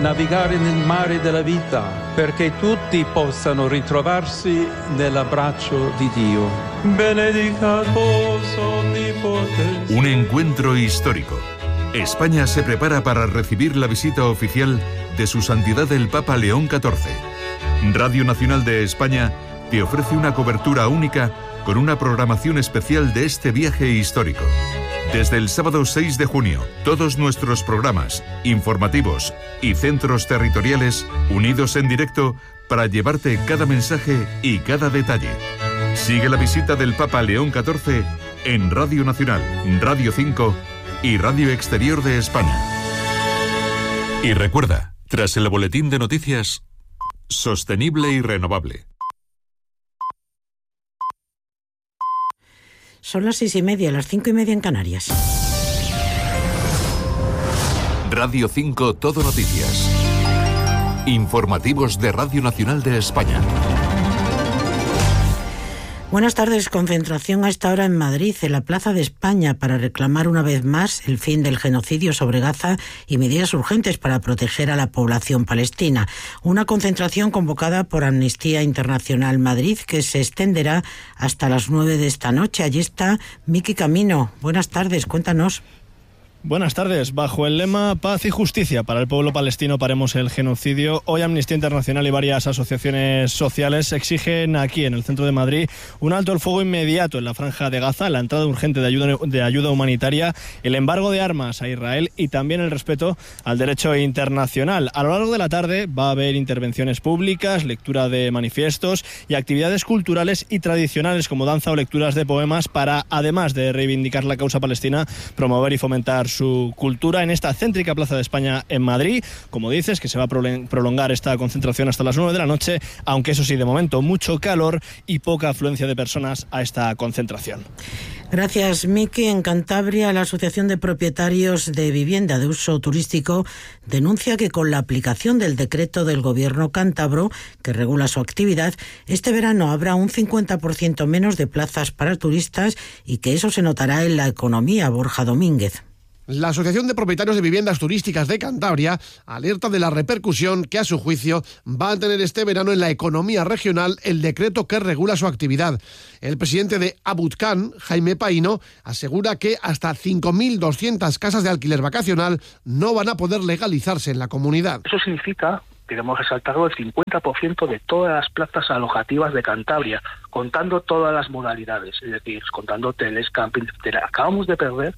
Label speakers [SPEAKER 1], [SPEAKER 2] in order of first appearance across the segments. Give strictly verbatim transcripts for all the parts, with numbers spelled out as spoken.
[SPEAKER 1] navigare nel mare della vita, perché tutti possano ritrovarsi nell'abbraccio di Dio. Benedicatus omnipotens.
[SPEAKER 2] Un encuentro histórico. España se prepara para recibir la visita oficial de Su Santidad el Papa León catorce. Radio Nacional de España te ofrece una cobertura única con una programación especial de este viaje histórico. Desde el sábado seis de junio, todos nuestros programas, informativos y centros territoriales unidos en directo para llevarte cada mensaje y cada detalle. Sigue la visita del Papa León catorce en Radio Nacional, Radio cinco y Radio Exterior de España. Y recuerda, tras el boletín de noticias, sostenible y renovable.
[SPEAKER 3] Son las seis y media, las cinco y media en Canarias.
[SPEAKER 2] Radio cinco Todo Noticias. Informativos de Radio Nacional de España.
[SPEAKER 3] Buenas tardes. Concentración a esta hora en Madrid, en la Plaza de España, para reclamar una vez más el fin del genocidio sobre Gaza y medidas urgentes para proteger a la población palestina. Una concentración convocada por Amnistía Internacional Madrid, que se extenderá hasta las nueve de esta noche. Allí está Miki Camino. Buenas tardes, cuéntanos.
[SPEAKER 4] Buenas tardes. Bajo el lema Paz y Justicia para el pueblo palestino, paremos el genocidio, hoy Amnistía Internacional y varias asociaciones sociales exigen aquí, en el centro de Madrid, un alto el fuego inmediato en la Franja de Gaza, la entrada urgente de ayuda, de ayuda humanitaria, el embargo de armas a Israel y también el respeto al derecho internacional. A lo largo de la tarde va a haber intervenciones públicas, lectura de manifiestos y actividades culturales y tradicionales como danza o lecturas de poemas para, además de reivindicar la causa palestina, promover y fomentar su cultura en esta céntrica Plaza de España en Madrid. Como dices, que se va a prolongar esta concentración hasta las nueve de la noche, aunque eso sí, de momento mucho calor y poca afluencia de personas a esta concentración.
[SPEAKER 3] Gracias, Miki. En Cantabria, la Asociación de Propietarios de Vivienda de Uso Turístico denuncia que con la aplicación del decreto del gobierno cántabro que regula su actividad, este verano habrá un cincuenta por ciento menos de plazas para turistas y que eso se notará en la economía. Borja Domínguez.
[SPEAKER 5] La Asociación de Propietarios de Viviendas Turísticas de Cantabria alerta de la repercusión que, a su juicio, va a tener este verano en la economía regional el decreto que regula su actividad. El presidente de Abutcan, Jaime Paino, asegura que hasta cinco mil doscientas casas de alquiler vacacional no van a poder legalizarse en la comunidad.
[SPEAKER 6] Eso significa, queremos resaltarlo, el cincuenta por ciento de todas las plazas alojativas de Cantabria, contando todas las modalidades, es decir, contando hoteles, campings, etcétera. Acabamos de perder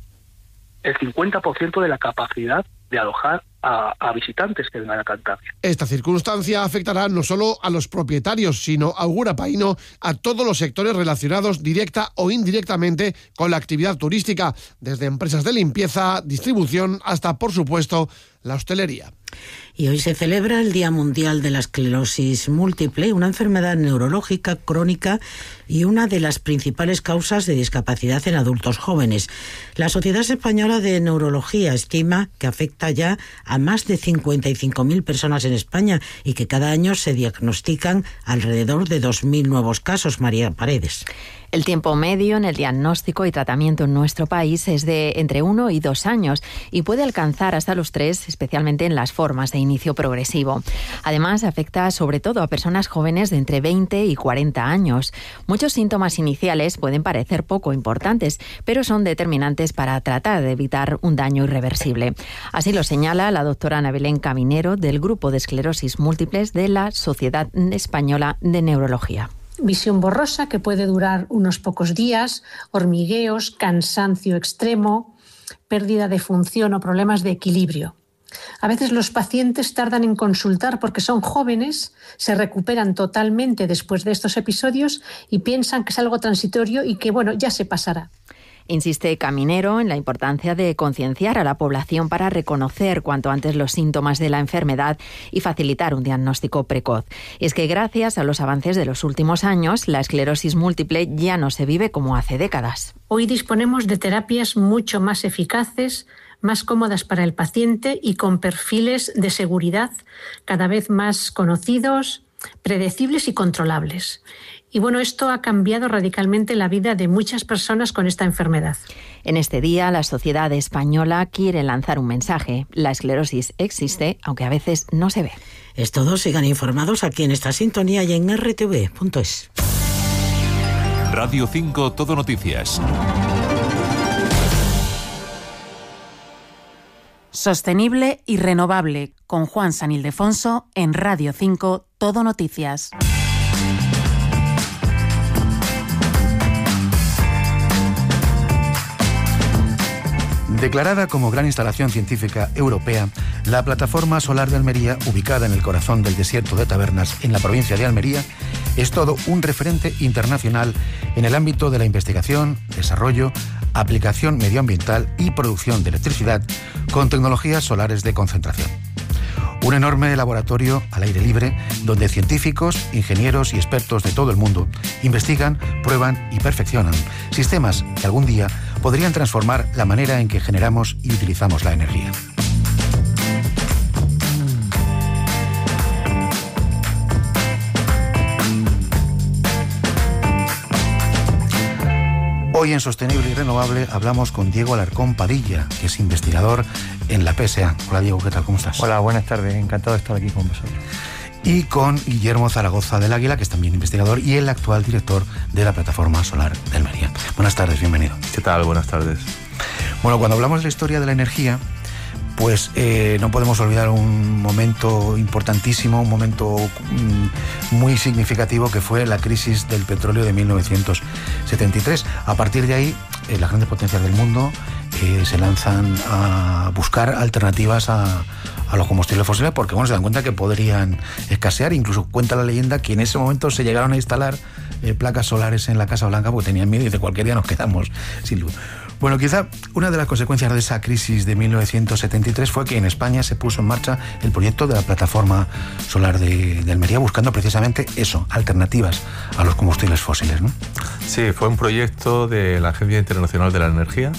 [SPEAKER 6] el cincuenta por ciento de la capacidad de alojar a, a visitantes que vengan a Cantabria.
[SPEAKER 5] Esta circunstancia afectará no solo a los propietarios, sino, augura Paino, a todos los sectores relacionados directa o indirectamente con la actividad turística, desde empresas de limpieza, distribución, hasta, por supuesto, la hostelería.
[SPEAKER 3] Y hoy se celebra el Día Mundial de la Esclerosis Múltiple, una enfermedad neurológica crónica y una de las principales causas de discapacidad en adultos jóvenes. La Sociedad Española de Neurología estima que afecta ya a más de cincuenta y cinco mil personas en España y que cada año se diagnostican alrededor de dos mil nuevos casos. María Paredes.
[SPEAKER 7] El tiempo medio en el diagnóstico y tratamiento en nuestro país es de entre uno y dos años y puede alcanzar hasta los tres, especialmente en las formas de inicio progresivo. Además, afecta sobre todo a personas jóvenes de entre veinte y cuarenta años. Muchos síntomas iniciales pueden parecer poco importantes, pero son determinantes para tratar de evitar un daño irreversible. Así lo señala la doctora Ana Belén Caminero del Grupo de Esclerosis Múltiples de la Sociedad Española de Neurología.
[SPEAKER 8] Visión borrosa que puede durar unos pocos días, hormigueos, cansancio extremo, pérdida de función o problemas de equilibrio. A veces los pacientes tardan en consultar porque son jóvenes, se recuperan totalmente después de estos episodios y piensan que es algo transitorio y que, bueno, ya se pasará.
[SPEAKER 7] Insiste Caminero en la importancia de concienciar a la población para reconocer cuanto antes los síntomas de la enfermedad y facilitar un diagnóstico precoz. Y es que gracias a los avances de los últimos años, la esclerosis múltiple ya no se vive como hace décadas.
[SPEAKER 8] Hoy disponemos de terapias mucho más eficaces, más cómodas para el paciente y con perfiles de seguridad cada vez más conocidos, predecibles y controlables. Y bueno, esto ha cambiado radicalmente la vida de muchas personas con esta enfermedad.
[SPEAKER 7] En este día, la sociedad española quiere lanzar un mensaje. La esclerosis existe, aunque a veces no se ve.
[SPEAKER 3] Es todo. Sigan informados aquí en esta sintonía y en R T V punto es.
[SPEAKER 2] Radio cinco Todo Noticias.
[SPEAKER 9] Sostenible y renovable, con Juan San Ildefonso en Radio cinco Todo Noticias.
[SPEAKER 10] Declarada como gran instalación científica europea, la plataforma solar de Almería, ubicada en el corazón del desierto de Tabernas, en la provincia de Almería, es todo un referente internacional en el ámbito de la investigación, desarrollo, aplicación medioambiental y producción de electricidad con tecnologías solares de concentración. Un enorme laboratorio al aire libre donde científicos, ingenieros y expertos de todo el mundo investigan, prueban y perfeccionan sistemas que algún día podrían transformar la manera en que generamos y utilizamos la energía. Hoy en Sostenible y Renovable hablamos con Diego Alarcón Padilla, que es investigador en la P S A. Hola Diego, ¿qué tal? ¿Cómo estás?
[SPEAKER 11] Hola, buenas tardes. Encantado de estar aquí con vosotros.
[SPEAKER 10] Y con Guillermo Zaragoza del Águila, que es también investigador y el actual director de la Plataforma Solar de Almería. Buenas tardes, bienvenido.
[SPEAKER 12] ¿Qué tal? Buenas tardes.
[SPEAKER 10] Bueno, cuando hablamos de la historia de la energía, pues eh, no podemos olvidar un momento importantísimo, un momento mm, muy significativo, que fue la crisis del petróleo de mil novecientos setenta y tres. A partir de ahí, eh, las grandes potencias del mundo eh, se lanzan a buscar alternativas a, a los combustibles fósiles, porque bueno, se dan cuenta que podrían escasear. Incluso cuenta la leyenda que en ese momento se llegaron a instalar eh, placas solares en la Casa Blanca porque tenían miedo y de cualquier día nos quedamos sin luz. Bueno, quizá una de las consecuencias de esa crisis de mil novecientos setenta y tres fue que en España se puso en marcha el proyecto de la Plataforma Solar de, de Almería, buscando precisamente eso, alternativas a los combustibles fósiles, ¿no?
[SPEAKER 12] Sí, fue un proyecto de la Agencia Internacional de la Energía.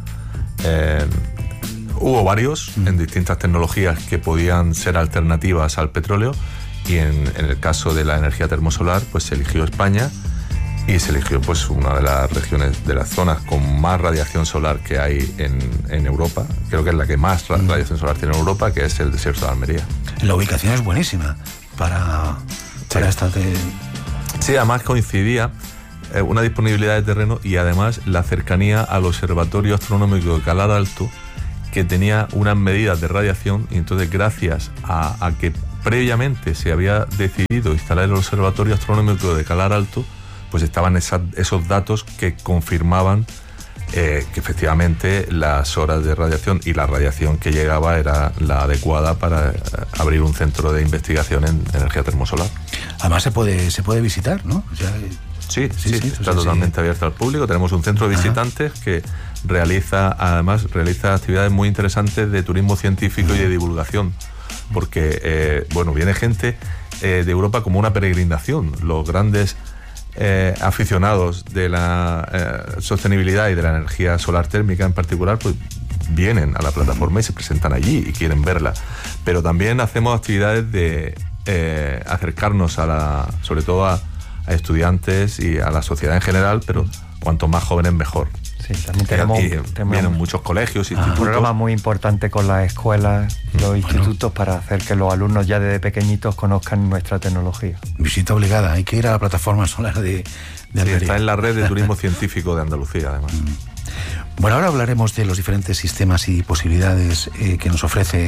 [SPEAKER 12] Eh, hubo varios mm. en distintas tecnologías que podían ser alternativas al petróleo, y en, en el caso de la energía termosolar, pues se eligió España. Y se eligió pues una de las regiones, de las zonas con más radiación solar que hay en, en Europa. Creo que es la que más radiación solar tiene en Europa, que es el desierto de Almería.
[SPEAKER 10] La ubicación es buenísima para, para sí. esta... Te...
[SPEAKER 12] Sí, además coincidía eh, una disponibilidad de terreno y además la cercanía al Observatorio Astronómico de Calar Alto, que tenía unas medidas de radiación, y entonces gracias a, a que previamente se había decidido instalar el Observatorio Astronómico de Calar Alto, pues estaban esa, esos datos que confirmaban eh, que efectivamente las horas de radiación y la radiación que llegaba era la adecuada para eh, abrir un centro de investigación en energía termosolar.
[SPEAKER 10] Además se puede, se puede visitar, ¿no? O sea,
[SPEAKER 12] sí, sí, sí, sí, está
[SPEAKER 10] sí,
[SPEAKER 12] totalmente
[SPEAKER 10] sí.
[SPEAKER 12] abierto al público. Tenemos un centro de visitantes Ajá. que realiza, además, realiza actividades muy interesantes de turismo científico y de divulgación, porque, eh, bueno, viene gente eh, de Europa como una peregrinación. Los grandes Eh, aficionados de la eh, sostenibilidad y de la energía solar térmica en particular, pues vienen a la plataforma y se presentan allí y quieren verla. Pero también hacemos actividades de eh, acercarnos a la, sobre todo a, a estudiantes y a la sociedad en general, pero cuanto más jóvenes mejor.
[SPEAKER 11] Sí, también tenemos,
[SPEAKER 12] y,
[SPEAKER 11] tenemos
[SPEAKER 12] vienen muchos colegios,
[SPEAKER 11] ah,
[SPEAKER 12] institutos.
[SPEAKER 11] Un programa muy importante con las escuelas, los bueno. institutos, para hacer que los alumnos ya desde pequeñitos conozcan nuestra tecnología.
[SPEAKER 10] Visita obligada, hay que ir a la Plataforma Solar de, de Almería.
[SPEAKER 12] Sí, está en la red de turismo científico de Andalucía, además.
[SPEAKER 10] Bueno, ahora hablaremos de los diferentes sistemas y posibilidades eh, que nos ofrece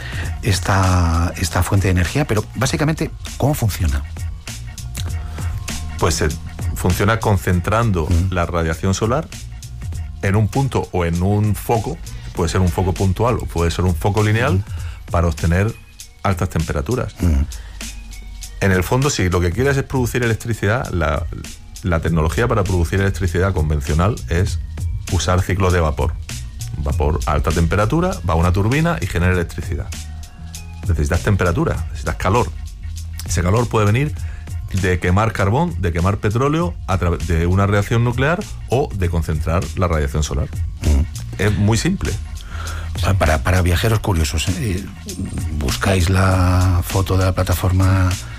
[SPEAKER 10] esta, esta fuente de energía, pero básicamente, ¿cómo funciona?
[SPEAKER 12] Pues eh, funciona concentrando mm. la radiación solar en un punto o en un foco, puede ser un foco puntual o puede ser un foco lineal, mm. para obtener altas temperaturas. Mm. En el fondo, si lo que quieres es producir electricidad, la, la tecnología para producir electricidad convencional es usar ciclos de vapor. Vapor a alta temperatura, va a una turbina y genera electricidad. Necesitas temperatura, necesitas calor. Ese calor puede venir de quemar carbón, de quemar petróleo a través de una reacción nuclear o de concentrar la radiación solar. Mm. Es muy simple.
[SPEAKER 10] Para, para viajeros curiosos, ¿eh? Buscáis la foto de la plataforma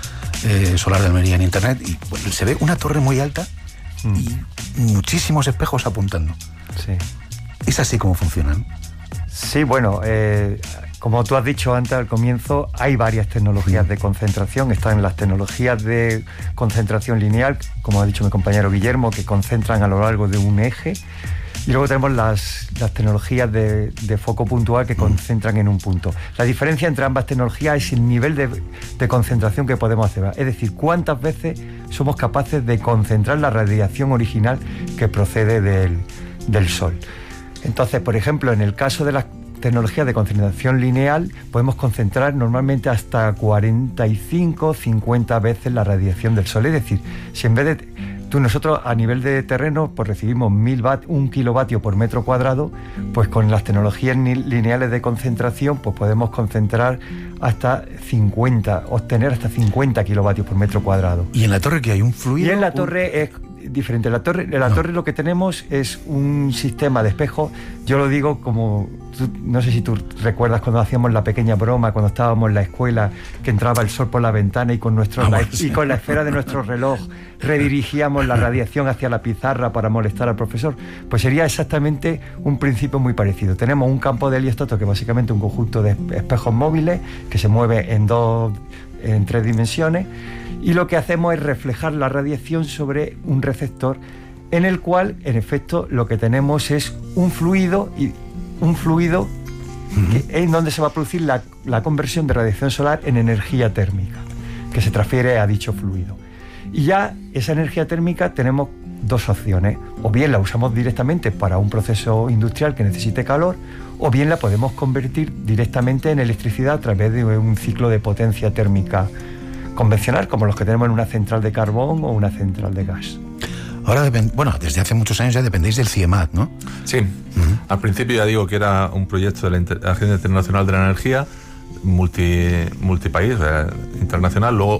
[SPEAKER 10] eh, solar de Almería en internet y bueno, se ve una torre muy alta mm. y muchísimos espejos apuntando.
[SPEAKER 11] Sí.
[SPEAKER 10] ¿Es así como funcionan?
[SPEAKER 11] Sí, bueno, eh, como tú has dicho antes al comienzo, hay varias tecnologías de concentración. Están las tecnologías de concentración lineal, como ha dicho mi compañero Guillermo, que concentran a lo largo de un eje. Y luego tenemos las, las tecnologías de, de foco puntual que concentran en un punto. La diferencia entre ambas tecnologías es el nivel de, de concentración que podemos hacer. Es decir, cuántas veces somos capaces de concentrar la radiación original que procede del, del Sol. Entonces, por ejemplo, en el caso de las tecnologías de concentración lineal, podemos concentrar normalmente hasta cuarenta y cinco, cincuenta veces la radiación del Sol. Es decir, si en vez de... Tú, nosotros a nivel de terreno pues recibimos mil watt, un kilovatio por metro cuadrado, pues con las tecnologías lineales de concentración pues podemos concentrar hasta cincuenta, obtener hasta cincuenta kilovatios por metro cuadrado.
[SPEAKER 10] ¿Y en la torre que hay un fluido?
[SPEAKER 11] Y en la
[SPEAKER 10] un...
[SPEAKER 11] torre es diferente. La torre, en la no. torre lo que tenemos es un sistema de espejo. Yo lo digo como, tú, no sé si tú recuerdas cuando hacíamos la pequeña broma, cuando estábamos en la escuela, que entraba el sol por la ventana y con, nuestro, ah, bueno, la, sí. y con la esfera de nuestro reloj redirigíamos la radiación hacia la pizarra para molestar al profesor. Pues sería exactamente un principio muy parecido. Tenemos un campo de heliostato que es básicamente un conjunto de espejos móviles que se mueve en dos, en tres dimensiones, y lo que hacemos es reflejar la radiación sobre un receptor en el cual, en efecto, lo que tenemos es un fluido, y un fluido uh-huh. que, en donde se va a producir la, la conversión de radiación solar en energía térmica, que se transfiere a dicho fluido. Y ya esa energía térmica tenemos dos opciones: o bien la usamos directamente para un proceso industrial que necesite calor, o bien la podemos convertir directamente en electricidad a través de un ciclo de potencia térmica convencional, como los que tenemos en una central de carbón o una central de gas.
[SPEAKER 10] Ahora, bueno, desde hace muchos años ya dependéis del CIEMAT, ¿no?
[SPEAKER 12] Sí. Uh-huh. Al principio ya digo que era un proyecto de la Inter- Agencia Internacional de la Energía, multi, multipaís, eh, internacional. Luego,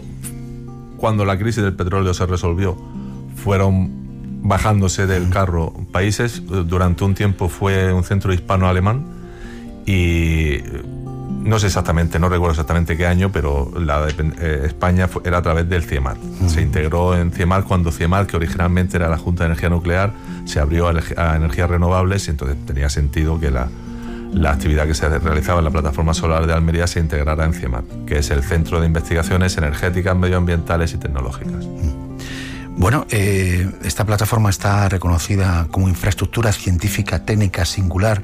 [SPEAKER 12] cuando la crisis del petróleo se resolvió, fueron bajándose del carro países. Durante un tiempo fue un centro hispano-alemán y no sé exactamente, no recuerdo exactamente qué año, pero la de eh, España fue, era a través del CIEMAT. Uh-huh. Se integró en CIEMAT cuando CIEMAT, que originalmente era la Junta de Energía Nuclear, se abrió a, a energías renovables, y entonces tenía sentido que la, la actividad que se realizaba en la plataforma solar de Almería se integrara en CIEMAT, que es el Centro de Investigaciones Energéticas, Medioambientales y Tecnológicas.
[SPEAKER 10] Uh-huh. Bueno, eh, esta plataforma está reconocida como infraestructura científica técnica singular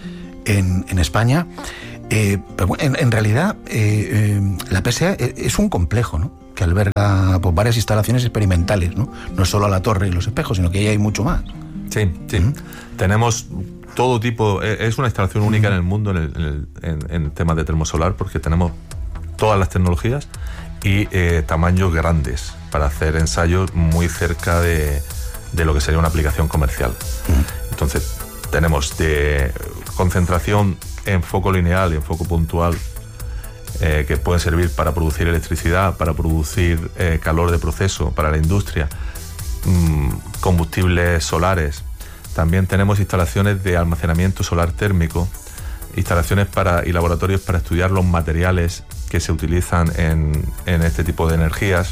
[SPEAKER 10] en, en España. Eh, pero en, en realidad, eh, eh, la P S A es un complejo, ¿no?, que alberga pues, varias instalaciones experimentales, ¿no? No solo la torre y los espejos, sino que ahí hay mucho más.
[SPEAKER 12] Sí, sí. Uh-huh. Tenemos todo tipo, es una instalación única uh-huh. en el mundo en el, en, el, en, en temas de termosolar, porque tenemos todas las tecnologías y eh, tamaños grandes para hacer ensayos muy cerca de, de lo que sería una aplicación comercial. Uh-huh. Entonces, tenemos de concentración en foco lineal y en foco puntual, eh, que pueden servir para producir electricidad, para producir eh, calor de proceso para la industria, mmm, combustibles solares. También tenemos instalaciones de almacenamiento solar térmico, instalaciones para, y laboratorios para estudiar los materiales que se utilizan en, en este tipo de energías.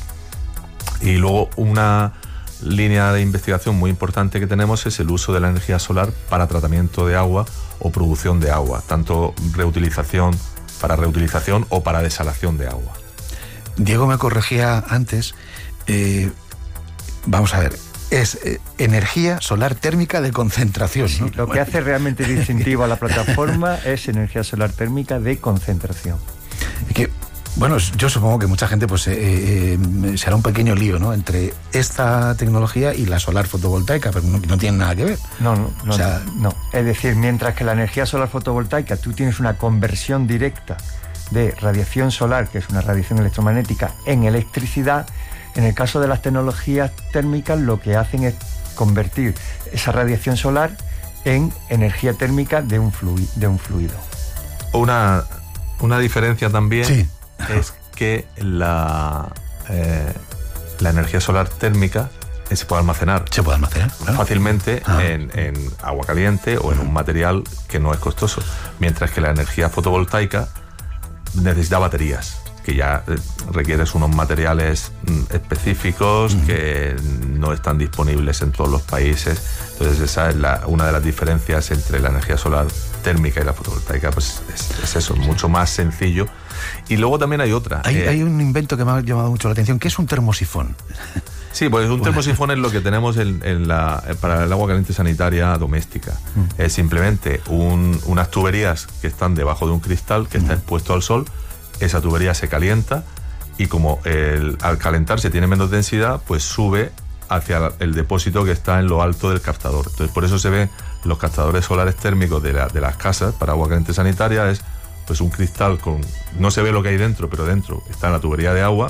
[SPEAKER 12] Y luego una línea de investigación muy importante que tenemos es el uso de la energía solar para tratamiento de agua o producción de agua, tanto reutilización, para reutilización o para desalación de agua.
[SPEAKER 10] Diego me corregía antes, eh, vamos a ver, es eh, energía solar térmica de concentración, ¿no?
[SPEAKER 11] Sí, lo que hace realmente distintivo a la plataforma es energía solar térmica de concentración.
[SPEAKER 10] Que, bueno, yo supongo que mucha gente pues eh, eh, será un pequeño lío, ¿no?, entre esta tecnología y la solar fotovoltaica, pero no, no tienen nada que ver.
[SPEAKER 11] No, no, no,
[SPEAKER 10] o sea,
[SPEAKER 11] no. Es decir, mientras que la energía solar fotovoltaica tú tienes una conversión directa de radiación solar, que es una radiación electromagnética, en electricidad, en el caso de las tecnologías térmicas lo que hacen es convertir esa radiación solar en energía térmica de un, fluido, de un fluido.
[SPEAKER 12] Una, una diferencia también...
[SPEAKER 10] Sí.
[SPEAKER 12] Es que la, eh, la energía solar térmica se puede almacenar.
[SPEAKER 10] Se puede almacenar, claro.
[SPEAKER 12] Fácilmente
[SPEAKER 10] ah.
[SPEAKER 12] en, en agua caliente o en un material que no es costoso. Mientras que la energía fotovoltaica necesita baterías que ya eh, requieres unos materiales mm, específicos uh-huh. que no están disponibles en todos los países. Entonces esa es la, una de las diferencias entre la energía solar térmica y la fotovoltaica, pues es, es eso, mucho más sencillo. Y luego también hay otra.
[SPEAKER 10] Hay,
[SPEAKER 12] eh,
[SPEAKER 10] hay un invento que me ha llamado mucho la atención, que es un termosifón.
[SPEAKER 12] Sí, pues un termosifón es lo que tenemos en, en la, para el agua caliente sanitaria doméstica. Mm. Es simplemente un, unas tuberías que están debajo de un cristal que mm. está expuesto al sol. Esa tubería se calienta y como el, al calentarse tiene menos densidad, pues sube hacia el depósito que está en lo alto del captador. Entonces por eso se ven los captadores solares térmicos de, la, de las casas para agua caliente sanitaria. Es pues un cristal con... no se ve lo que hay dentro, pero dentro está la tubería de agua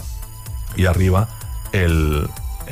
[SPEAKER 12] y arriba el...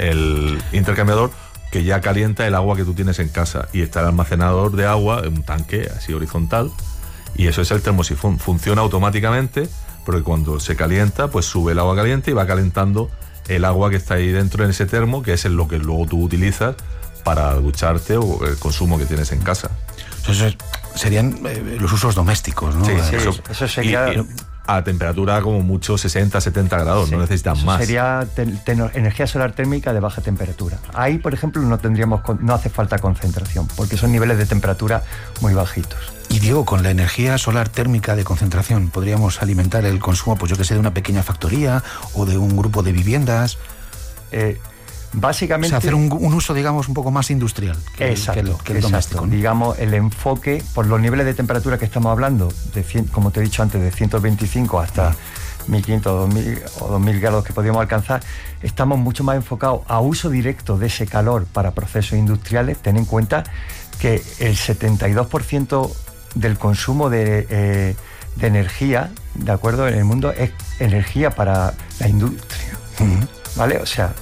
[SPEAKER 12] el intercambiador que ya calienta el agua que tú tienes en casa, y está el almacenador de agua, un tanque así horizontal, y eso es el termosifón. Funciona automáticamente porque cuando se calienta pues sube el agua caliente y va calentando el agua que está ahí dentro en ese termo, que es lo que luego tú utilizas para ducharte o el consumo que tienes en casa.
[SPEAKER 10] Eso es, serían eh, los usos domésticos, ¿no?
[SPEAKER 12] Sí, sí,
[SPEAKER 11] eso,
[SPEAKER 12] eso,
[SPEAKER 11] eso sería...
[SPEAKER 12] Y, y, a temperatura como mucho sesenta, setenta grados, sí, no necesitan
[SPEAKER 11] eso
[SPEAKER 12] más.
[SPEAKER 11] Sería ten, ten, energía solar térmica de baja temperatura. Ahí, por ejemplo, no tendríamos, no hace falta concentración, porque son niveles de temperatura muy bajitos.
[SPEAKER 10] Y Diego, con la energía solar térmica de concentración, ¿podríamos alimentar el consumo, pues yo que sé, de una pequeña factoría o de un grupo de viviendas?
[SPEAKER 11] Eh, Básicamente...
[SPEAKER 10] O sea, hacer un, un uso, digamos, un poco más industrial que,
[SPEAKER 11] exacto,
[SPEAKER 10] el, que el, que el
[SPEAKER 11] exacto.
[SPEAKER 10] doméstico, ¿no?
[SPEAKER 11] Digamos, el enfoque, por los niveles de temperatura que estamos hablando, de cien, como te he dicho antes, de ciento veinticinco hasta mil quinientos dos mil, o dos mil grados que podríamos alcanzar, estamos mucho más enfocados a uso directo de ese calor para procesos industriales. Ten en cuenta que el setenta y dos por ciento del consumo de, eh, de energía, ¿de acuerdo?, en el mundo es energía para la industria, uh-huh. ¿vale? O sea...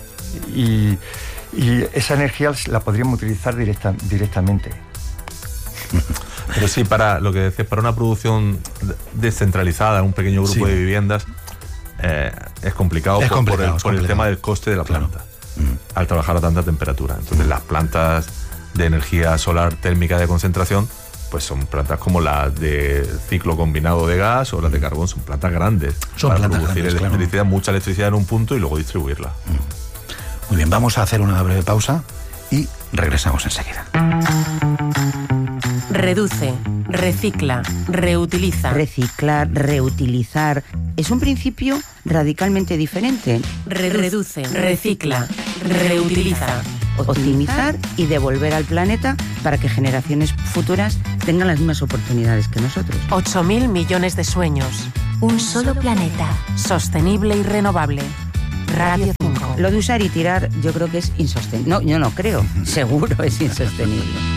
[SPEAKER 11] Y, y esa energía la podríamos utilizar directa, directamente.
[SPEAKER 12] Pero sí, para lo que decías, para una producción descentralizada, un pequeño grupo sí. de viviendas, eh, es complicado,
[SPEAKER 10] es
[SPEAKER 12] por,
[SPEAKER 10] complicado,
[SPEAKER 12] por, el, por el tema del coste de la
[SPEAKER 10] claro.
[SPEAKER 12] planta, mm. al trabajar a tanta temperatura. Entonces, mm. las plantas de energía solar térmica de concentración, pues son plantas como las de ciclo combinado de gas o las de carbón, son plantas grandes.
[SPEAKER 10] Son
[SPEAKER 12] para
[SPEAKER 10] plantas
[SPEAKER 12] producir
[SPEAKER 10] grandes,
[SPEAKER 12] electricidad,
[SPEAKER 10] claro.
[SPEAKER 12] mucha electricidad en un punto y luego distribuirla.
[SPEAKER 10] Mm. Muy bien, vamos a hacer una breve pausa y regresamos enseguida.
[SPEAKER 9] Reduce, recicla, reutiliza.
[SPEAKER 13] Reciclar, reutilizar, es un principio radicalmente diferente.
[SPEAKER 9] Reduce, recicla, reutiliza.
[SPEAKER 13] Optimizar y devolver al planeta para que generaciones futuras tengan las mismas oportunidades que nosotros.
[SPEAKER 9] ocho mil millones de sueños.
[SPEAKER 14] Un solo planeta.
[SPEAKER 9] Sostenible y renovable. Radio cinco.
[SPEAKER 13] Lo de usar y tirar yo creo que es insostenible. No, yo no creo. Seguro es insostenible.